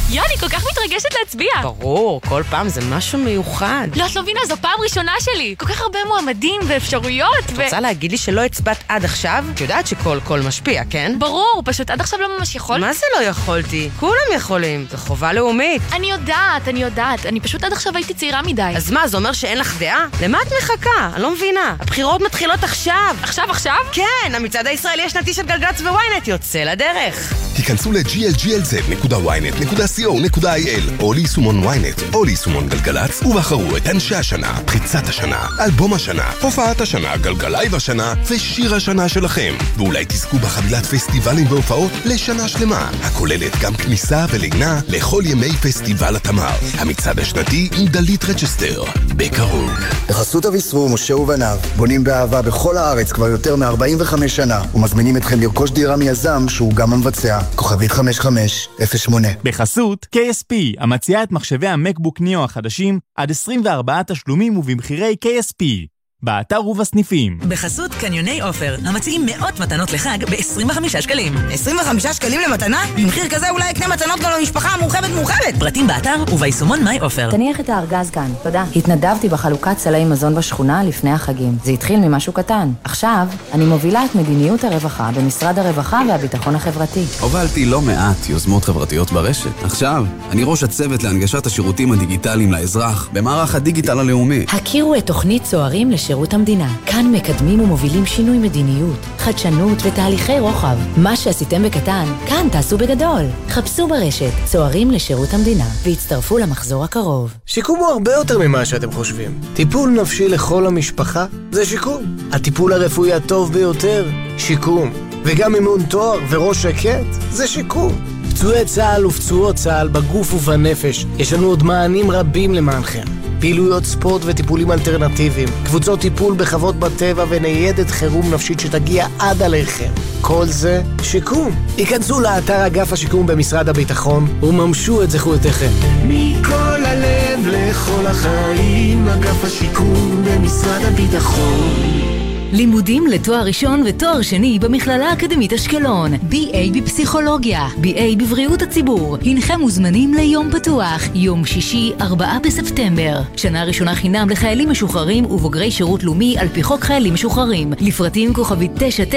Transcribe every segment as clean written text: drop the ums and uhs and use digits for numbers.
יוני, כל כך מתרגשת להצביע. ברור, כל פעם זה משהו מיוחד. לא, את לא מבינה, זו פעם ראשונה שלי. כל כך הרבה מועמדים ואפשרויות. את רוצה להגיד לי שלא הצבעת עד עכשיו? את יודעת שכל קול משפיע, כן? ברור, פשוט עד עכשיו לא ממש יכול. מה זה לא יכולתי? כולם יכולים. זו חובה לאומית. אני יודעת. אני פשוט עד עכשיו הייתי צעירה מדי. אז מה, זה אומר שאין לך דעה? למה את מחכה? אני לא מבינה. הבחירות מתחילות עכשיו. עכשיו? כן, המצעד הישראלי השנתי של גלגלצ וויינט יוצא לדרך. תיכנסו ל-glglz.ynet.co.il או ליישומון וויינט או ליישומון גלגלצ ובחרו את אנשי השנה, פריצת השנה, אלבום השנה, הופעת השנה, גלגלייב השנה ושיר השנה שלכם. ואולי תזכו בחבילת פסטיבלים והופעות לשנה שלמה, הכוללת גם כניסה ולינה לכל ימי פסטיבל התמר, המצעד השנתי עם דלית רצ'סטר, בקרוב. בחסות אביסרו, משה ובניו, בונים באהבה בכל הארץ כבר יותר מ-45 שנה ומזמינים אתכם לרכוש דירה מיזם שהוא גם המבצע. כוכבית 5508. בחסות KSP, המציעה את מחשבי המקבוק ניאו החדשים עד 24 תשלומים ובמחירי KSP. באתר ובסניפים. בחסות קניוני אופר, המציעים מאות מתנות לחג ב-25 שקלים. 25 שקלים למתנה? במחיר כזה אולי יקנה מתנות גם למשפחה המורחבת. פרטים באתר וביישומון מיי אופר. תניח את הארגז כאן, תודה. התנדבתי בחלוקת סלי מזון בשכונה לפני החגים. זה התחיל ממשהו קטן. עכשיו אני מובילה את מדיניות הרווחה במשרד הרווחה והביטחון החברתי. הובלתי לא מעט יוזמות חברתיות ברשת. עכשיו אני ראש הצוות להנגשת השירותים הדיגיטליים לאזרח במערך הדיגיטל הלאומי. הכירו את תוכנית צוערים שירות המדינה. כאן מקדמים ומובילים שינוי מדיניות, חדשנות ותהליכי רוחב. מה שעשיתם בקטן, כאן תעשו בגדול. חפשו ברשת צוערים לשירות המדינה והצטרפו למחזור הקרוב. שיקום הוא הרבה יותר ממה שאתם חושבים. טיפול נפשי לכל המשפחה זה שיקום. הטיפול הרפואי הטוב ביותר, שיקום. וגם אימון תואר וראש שקט זה שיקום. פצועי צה"ל ופצועות צה"ל בגוף ובנפש, יש לנו עוד מענים רבים למענכם. פעילויות ספורט וטיפולים אלטרנטיביים, קבוצות טיפול בחוות בטבע וניידת חירום נפשית שתגיע עד עליכם. כל זה שיקום. היכנסו לאתר אגף השיקום במשרד הביטחון וממשו את זכויותיכם. מכל הלב לכל החיים, אגף השיקום במשרד הביטחון. לימודים לתואר ראשון ותואר שני במכללה האקדמית אשקלון. BA בפסיכולוגיה, BA בבריאות הציבור. הנכם מוזמנים ליום פתוח, יום שישי 4 בספטמבר. שנה ראשונה חינם לחיילים משוחררים ובוגרי שירות לאומי על פי חוק חיילים משוחררים. לפרטים כוכבית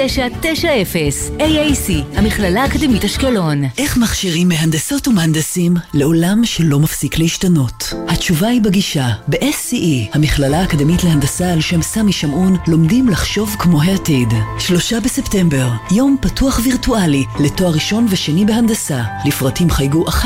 9990. AAC, המכללה האקדמית אשקלון. איך מכשירים מהנדסות ומהנדסים לעולם שלא מפסיק להשתנות? התשובה היא בגישה. ב-SCE, המכללה האקדמית להנדסה על שם סמי שמעון, לומדים לחשוב כמו העתיד. 3 בספטמבר, יום פתוח וירטואלי לתואר ראשון ושני בהנדסה. לפרטים חייגו 1-800-207-777.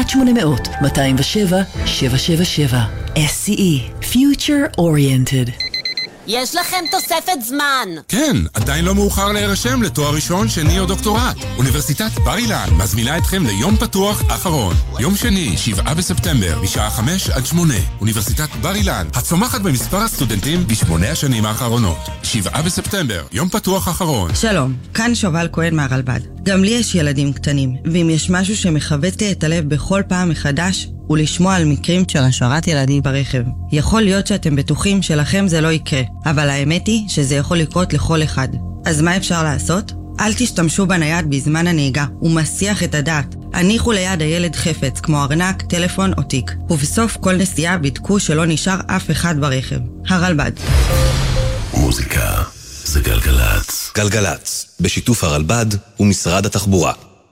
SCE, Future Oriented. יש לכם תוספת זמן. כן, עדיין לא מאוחר להירשם לתואר ראשון, שני או דוקטורט. אוניברסיטת בר אילן מזמינה אתכם ליום פתוח אחרון. יום שני, 7 בספטמבר, משעה 5 עד 8. אוניברסיטת בר אילן, הצומחת במספר הסטודנטים ב8 השנים האחרונות. 7 בספטמבר, יום פתוח אחרון. שלום, כאן שובל כהן מהרלב"ד. גם לי יש ילדים קטנים, ואם יש משהו שמחבט לי את הלב בכל פעם מחדש, ולשמוע על מקרים של השארת ילדים ברכב. יכול להיות שאתם בטוחים שלכם זה לא יקרה, אבל האמת היא שזה יכול לקרות לכל אחד. אז מה אפשר לעשות? אל תשתמשו בנייד בזמן הנהיגה, הוא מסיח את הדעת. הניחו ליד הילד חפץ, כמו ארנק, טלפון או תיק. ובסוף כל נסיעה בדקו שלא נשאר אף אחד ברכב. הרלב"ד. מוזיקה זה גלגלצ. גלגלצ, בשיתוף הרלב"ד ומשרד התחבורה.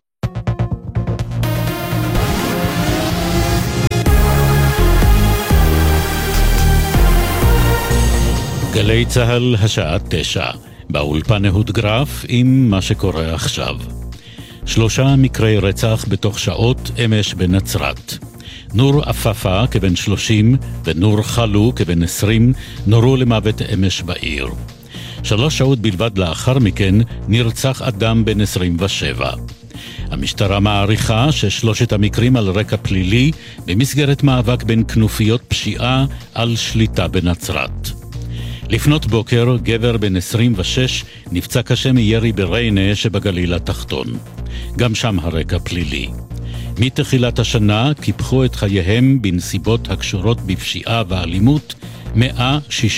גלי צהל, השעה 9, באולפן אהוד גרף עם מה שקורה עכשיו. 3 מקרי רצח בתוך שעות אמש בנצרת. נור אפפה כבן 30 ונור חלו כבן 20 נורו למוות אמש בעיר. 3 שעות בלבד לאחר מכן נרצח אדם בן 27. המשטרה מעריכה ששלושת המקרים על רקע פלילי במסגרת מאבק בין כנופיות פשיעה על שליטה בנצרת. לפנות בוקר, גבר בן 26 נפצע קשה מירי בריינה שבגליל התחתון. גם שם הרקע פלילי. מתחילת השנה קיפחו את חייהם בנסיבות הקשורות בפשיעה ואלימות 160